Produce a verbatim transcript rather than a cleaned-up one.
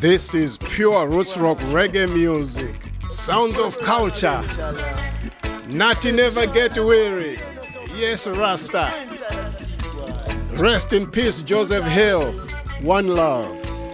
This is pure roots rock reggae music. Sounds of culture. Natty never get weary. Yes, Rasta. Rest in peace, Joseph Hill. One love.